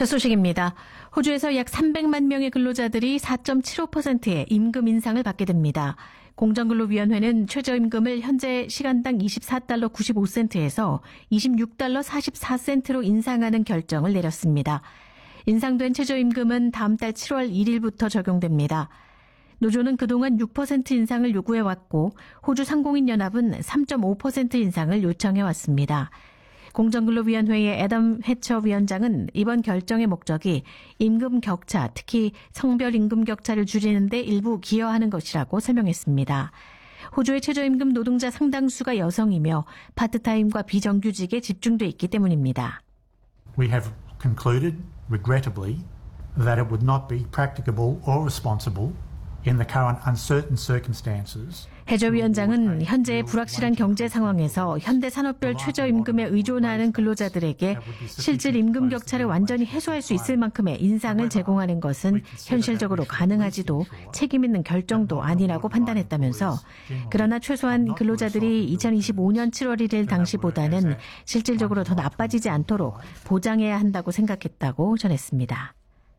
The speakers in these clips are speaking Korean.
첫 소식입니다. 호주에서 약 300만 명의 근로자들이 4.75%의 임금 인상을 받게 됩니다. 공정근로위원회는 최저임금을 현재 시간당 24달러 95센트에서 26달러 44센트로 인상하는 결정을 내렸습니다. 인상된 최저임금은 다음 달 7월 1일부터 적용됩니다. 노조는 그동안 6% 인상을 요구해왔고 호주 상공인연합은 3.5% 인상을 요청해왔습니다. 공정근로위원회의 애덤 해처 위원장은 이번 결정의 목적이 임금 격차, 특히 성별 임금 격차를 줄이는 데 일부 기여하는 것이라고 설명했습니다. 호주의 최저임금 노동자 상당수가 여성이며 파트타임과 비정규직에 집중돼 있기 때문입니다. We have concluded, regrettably, that it would not be practicable or responsible in the current uncertain circumstances. 해저위원장은 현재의 불확실한 경제 상황에서 현대 산업별 최저임금에 의존하는 근로자들에게 실질 임금 격차를 완전히 해소할 수 있을 만큼의 인상을 제공하는 것은 현실적으로 가능하지도 책임 있는 결정도 아니라고 판단했다면서 그러나 최소한 근로자들이 2025년 7월 1일 당시보다는 실질적으로 더 나빠지지 않도록 보장해야 한다고 생각했다고 전했습니다.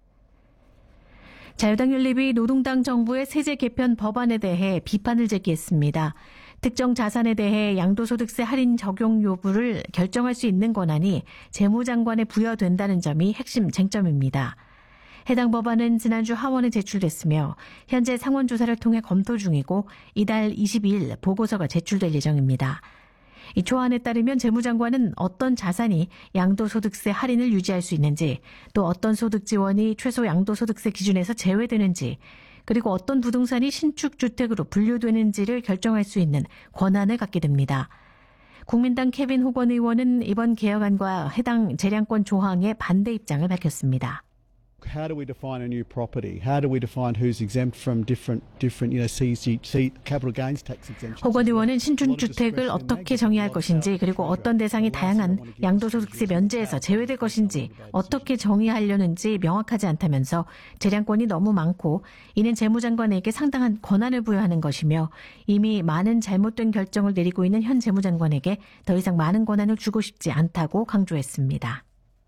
자유당연립이 노동당 정부의 세제 개편 법안에 대해 비판을 제기했습니다. 특정 자산에 대해 양도소득세 할인 적용 여부를 결정할 수 있는 권한이 재무장관에 부여된다는 점이 핵심 쟁점입니다. 해당 법안은 지난주 하원에 제출됐으며 현재 상원조사를 통해 검토 중이고 이달 22일 보고서가 제출될 예정입니다. 이 초안에 따르면 재무장관은 어떤 자산이 양도소득세 할인을 유지할 수 있는지, 또 어떤 소득 지원이 최소 양도소득세 기준에서 제외되는지, 그리고 어떤 부동산이 신축주택으로 분류되는지를 결정할 수 있는 권한을 갖게 됩니다. 국민당 케빈 호건 의원은 이번 개혁안과 해당 재량권 조항에 반대 입장을 밝혔습니다. How do we define a new property? How do we define who's exempt from different CGT, capital gains tax exemptions? 호건 의원은 신축주택을 어떻게 정의할 것인지, 그리고 어떤 대상이 다양한 양도소득세 면제에서 제외될 것인지 어떻게 정의하려는지 명확하지 않다면서 재량권이 너무 많고 이는 재무장관에게 상당한 권한을 부여하는 것이며 이미 많은 잘못된 결정을 내리고 있는 현 재무장관에게 더 이상 많은 권한을 주고 싶지 않다고 강조했습니다.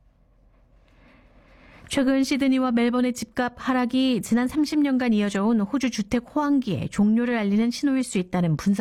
최근 시드니와 멜번의 집값 하락이 지난 30년간 이어져 온 호주 주택 호황기의 종료를 알리는 신호일 수 있다는 분석